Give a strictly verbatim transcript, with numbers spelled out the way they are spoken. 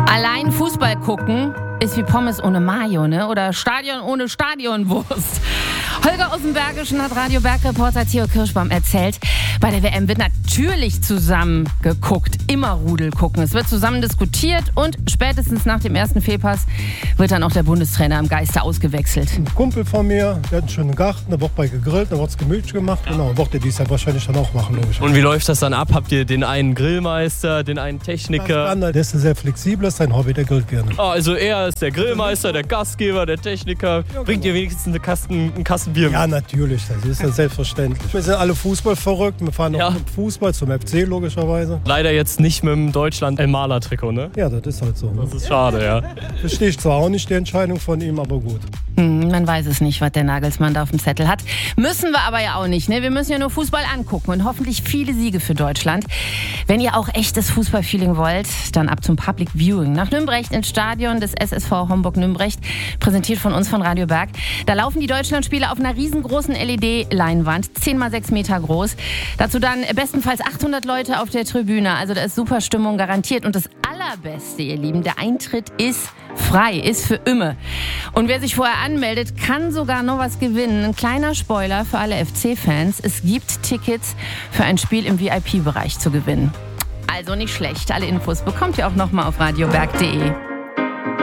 Allein Fußball gucken ist wie Pommes ohne Mayo, ne? Oder Stadion ohne Stadionwurst. Holger aus dem Bergischen hat Radio Berg-Reporter Theo Kirschbaum erzählt, bei der W M wird natürlich zusammen geguckt, immer Rudel gucken. Es wird zusammen diskutiert und spätestens nach dem ersten Fehlpass wird dann auch der Bundestrainer im Geiste ausgewechselt. Ein Kumpel von mir, der hat einen schönen Garten, da wird bei gegrillt, da wird es gemütlich gemacht. Ja. Genau, wird er dies ja wahrscheinlich dann auch machen. Logisch. Und wie läuft das dann ab? Habt ihr den einen Grillmeister, den einen Techniker? Der ist sehr flexibel, ist sein Hobby, der grillt gerne. Oh, also er ist der Grillmeister, der Gastgeber, der Techniker. Ja, Bringt genau. ihr wenigstens eine Kasten, einen Kasten Bier mit? Ja, natürlich, das ist ja selbstverständlich. Wir sind alle Fußball verrückt, wir fahren ja. auch mit Fußball zum F C logischerweise. Leider jetzt nicht mit dem Deutschland-Elmaler-Trikot, ne? Ja, das ist halt so. Das ist schade, ja. Verstehe ich zwar auch nicht die Entscheidung von ihm, aber gut. Hm, man weiß es nicht, was der Nagelsmann da auf dem Zettel hat. Müssen wir aber ja auch nicht, ne? Wir müssen ja nur Fußball angucken und hoffentlich viele Siege für Deutschland. Wenn ihr auch echtes Fußballfeeling wollt, dann ab zum Public Viewing nach Nümbrecht ins Stadion des S S V Homburg-Nümbrecht, präsentiert von uns von Radio Berg. Da laufen die Deutschlandspiele auf einer riesengroßen L E D-Leinwand, zehn mal sechs Meter groß. Dazu dann bestenfalls achthundert Leute auf der Tribüne. Also da ist super Stimmung garantiert. Und das Allerbeste, ihr Lieben, der Eintritt ist frei, ist für immer. Und wer sich vorher anmeldet, kann sogar noch was gewinnen. Ein kleiner Spoiler für alle F C-Fans. Es gibt Tickets für ein Spiel im V I P-Bereich zu gewinnen. Also nicht schlecht. Alle Infos bekommt ihr auch nochmal auf radioberg punkt de.